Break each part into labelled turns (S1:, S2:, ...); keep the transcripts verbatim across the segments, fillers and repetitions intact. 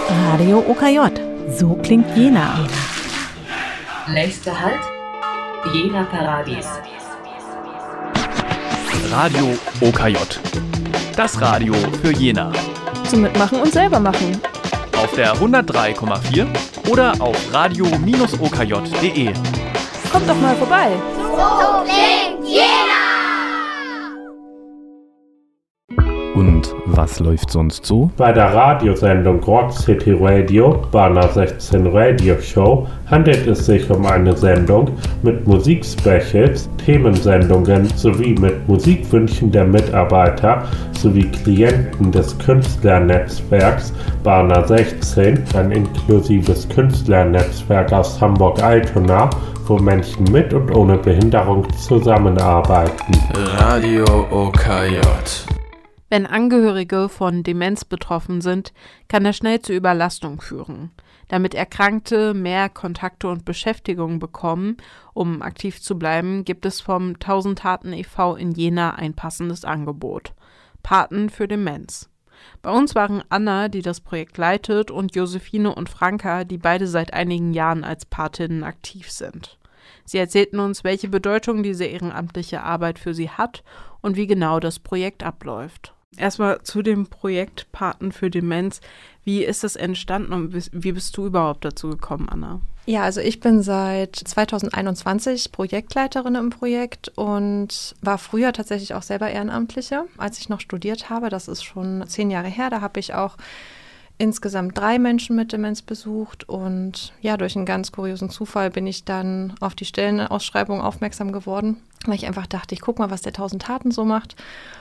S1: Radio O K J. So klingt Jena.
S2: Nächster Halt, Jena Paradies.
S3: Radio O K J. Das Radio für Jena.
S4: Zum Mitmachen und selber machen.
S3: Auf der hundertdrei Komma vier oder auf radio Bindestrich o k j punkt d e.
S4: Kommt doch mal vorbei.
S5: So klingt Jena!
S6: Und was läuft sonst so?
S7: Bei der Radiosendung Rock City Radio, Bana sechzehn Radio Show, handelt es sich um eine Sendung mit Musikspecials, Themensendungen sowie mit Musikwünschen der Mitarbeiter sowie Klienten des Künstlernetzwerks Bana sechzehn, ein inklusives Künstlernetzwerk aus Hamburg-Altona, wo Menschen mit und ohne Behinderung zusammenarbeiten.
S8: Radio O K J.
S9: Wenn Angehörige von Demenz betroffen sind, kann das schnell zu Überlastung führen. Damit Erkrankte mehr Kontakte und Beschäftigung bekommen, um aktiv zu bleiben, gibt es vom tausend Taten e V in Jena ein passendes Angebot. Paten für Demenz. Bei uns waren Anna, die das Projekt leitet, und Josephine und Franka, die beide seit einigen Jahren als Patinnen aktiv sind. Sie erzählten uns, welche Bedeutung diese ehrenamtliche Arbeit für sie hat und wie genau das Projekt abläuft. Erstmal zu dem Projekt Paten für Demenz. Wie ist das entstanden und wie bist du überhaupt dazu gekommen, Anna?
S4: Ja, also ich bin seit zweitausendeinundzwanzig Projektleiterin im Projekt und war früher tatsächlich auch selber Ehrenamtliche, als ich noch studiert habe. Das ist schon zehn Jahre her. Da habe ich auch insgesamt drei Menschen mit Demenz besucht und ja, durch einen ganz kuriosen Zufall bin ich dann auf die Stellenausschreibung aufmerksam geworden, weil ich einfach dachte, ich gucke mal, was der tausend Taten so macht.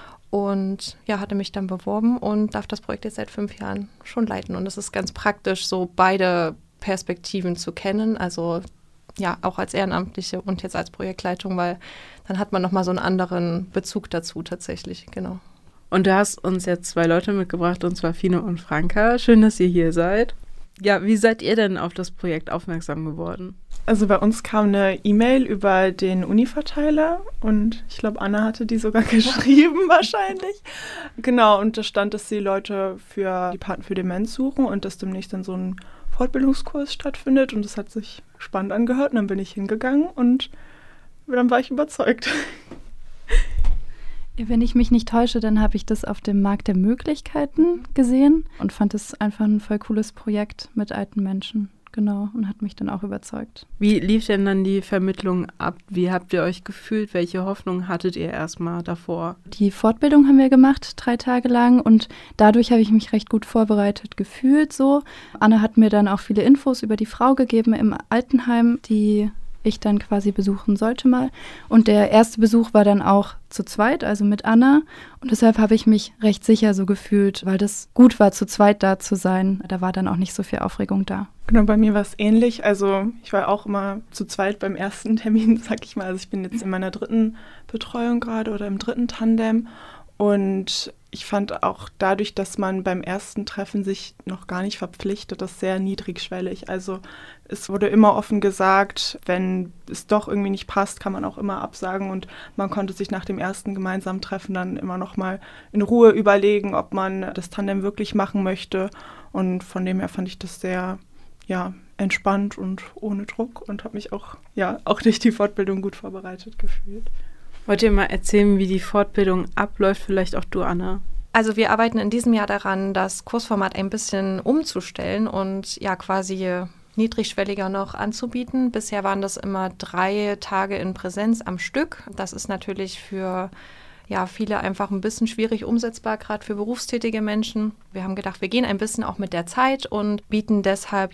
S4: Und ja, hatte mich dann beworben und darf das Projekt jetzt seit fünf Jahren schon leiten. Und es ist ganz praktisch, so beide Perspektiven zu kennen. Also ja, auch als Ehrenamtliche und jetzt als Projektleitung, weil dann hat man nochmal so einen anderen Bezug dazu tatsächlich, genau.
S9: Und du hast uns jetzt zwei Leute mitgebracht, und zwar Fine und Franka. Schön, dass ihr hier seid. Ja, wie seid ihr denn auf das Projekt aufmerksam geworden?
S10: Also bei uns kam eine E-Mail über den Uni-Verteiler und ich glaube, Anna hatte die sogar geschrieben wahrscheinlich. Genau, und da stand, dass die Leute für die Paten für Demenz suchen und dass demnächst dann so ein Fortbildungskurs stattfindet und das hat sich spannend angehört und dann bin ich hingegangen und dann war ich überzeugt.
S11: Wenn ich mich nicht täusche, dann habe ich das auf dem Markt der Möglichkeiten gesehen und fand es einfach ein voll cooles Projekt mit alten Menschen. Genau, und hat mich dann auch überzeugt.
S9: Wie lief denn dann die Vermittlung ab? Wie habt ihr euch gefühlt? Welche Hoffnung hattet ihr erstmal davor?
S11: Die Fortbildung haben wir gemacht, drei Tage lang, und dadurch habe ich mich recht gut vorbereitet gefühlt so. Anna hat mir dann auch viele Infos über die Frau gegeben im Altenheim, die ich dann quasi besuchen sollte mal. Und der erste Besuch war dann auch zu zweit, also mit Anna. Und deshalb habe ich mich recht sicher so gefühlt, weil das gut war, zu zweit da zu sein. Da war dann auch nicht so viel Aufregung da.
S10: Genau, bei mir war es ähnlich. Also ich war auch immer zu zweit beim ersten Termin, sag ich mal. Also ich bin jetzt in meiner dritten Betreuung gerade oder im dritten Tandem. Und ich fand auch dadurch, dass man beim ersten Treffen sich noch gar nicht verpflichtet, das sehr niedrigschwellig. Also es wurde immer offen gesagt, wenn es doch irgendwie nicht passt, kann man auch immer absagen. Und man konnte sich nach dem ersten gemeinsamen Treffen dann immer noch mal in Ruhe überlegen, ob man das Tandem wirklich machen möchte. Und von dem her fand ich das sehr ja, entspannt und ohne Druck und habe mich auch, ja, auch durch die Fortbildung gut vorbereitet gefühlt.
S9: Wollt ihr mal erzählen, wie die Fortbildung abläuft? Vielleicht auch du, Anna.
S4: Also wir arbeiten in diesem Jahr daran, das Kursformat ein bisschen umzustellen und ja quasi niedrigschwelliger noch anzubieten. Bisher waren das immer drei Tage in Präsenz am Stück. Das ist natürlich für ja, viele einfach ein bisschen schwierig umsetzbar, gerade für berufstätige Menschen. Wir haben gedacht, wir gehen ein bisschen auch mit der Zeit und bieten deshalb